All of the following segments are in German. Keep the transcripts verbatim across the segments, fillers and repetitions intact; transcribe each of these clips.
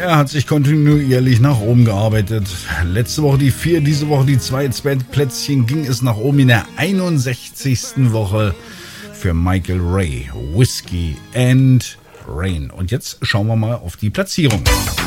Er hat sich kontinuierlich nach oben gearbeitet. Letzte Woche die vier, diese Woche die zwei Plätzchen ging es nach oben in der einundsechzigsten Woche für Michael Ray. Whiskey and Rain. Und jetzt schauen wir mal auf die Platzierung.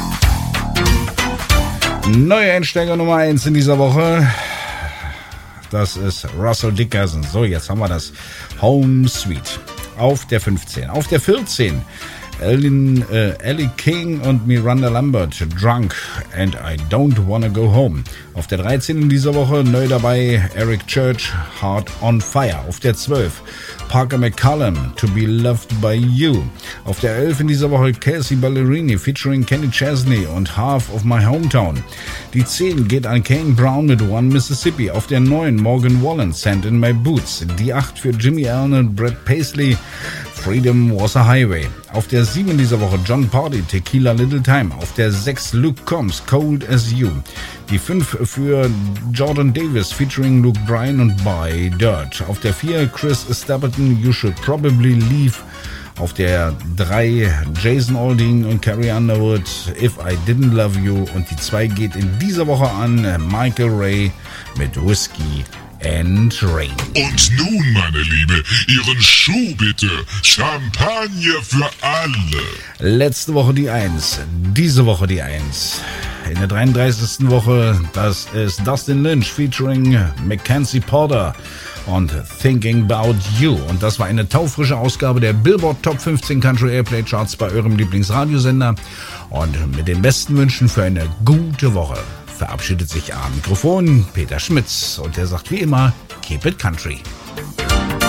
Neue Einsteiger Nummer eins in dieser Woche. Das ist Russell Dickerson. So, jetzt haben wir das Home Sweet. Auf der fünfzehn. Auf der vierzehn. Ellen, äh, Ellie King und Miranda Lambert, Drunk and I Don't Wanna Go Home. Auf der dreizehn in dieser Woche neu dabei Eric Church, Heart on Fire. Auf der zwölf Parker McCallum, To Be Loved by You. Auf der elf in dieser Woche Kelsey Ballerini featuring Kenny Chesney und Half of My Hometown. Die zehn geht an Kane Brown mit One Mississippi. Auf der neun Morgan Wallen, Sand in My Boots. Die acht für Jimmy Allen und Brad Paisley, Freedom Was a Highway. Auf der sieben dieser Woche John Party, Tequila Little Time. Auf der sechs Luke Combs, Cold as You. Die fünf für Jordan Davis featuring Luke Bryan und By Dirt. Auf der vier Chris Stapleton, You Should Probably Leave. Auf der drei Jason Aldean und Carrie Underwood, If I Didn't Love You. Und die zwei geht in dieser Woche an Michael Ray mit Whiskey and Rain. Und nun, meine Liebe, Ihren Schuh bitte. Champagner für alle. Letzte Woche die eins, diese Woche die eins. In der dreiunddreißigsten Woche, das ist Dustin Lynch featuring Mackenzie Porter und Thinking About You. Und das war eine taufrische Ausgabe der Billboard Top fünfzehn Country Airplay Charts bei eurem Lieblingsradiosender. Und mit den besten Wünschen für eine gute Woche verabschiedet sich am Mikrofon Peter Schmitz und der sagt wie immer, keep it country.